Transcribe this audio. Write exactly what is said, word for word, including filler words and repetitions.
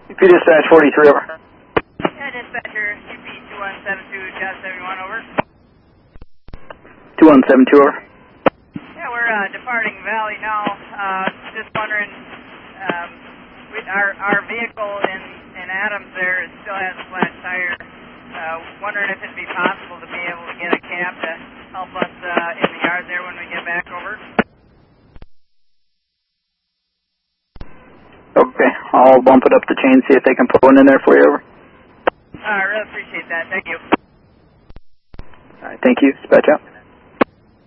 U P Dispatch forty-three, over. Yeah, dispatcher, U P two one seven two, job seventy-one, over. two one seven two, over. Yeah, we're uh, departing Valley now. Uh, just wondering, um, with our, our vehicle in, in Adams there, it still has a flat tire. Uh, wondering if it'd be possible to be able to get a cab to help us uh, in the yard there when we get back over. Okay, I'll bump it up the chain, see if they can put one in there for you, over. Uh, I really appreciate that. Thank you. All right, thank you. Dispatch out.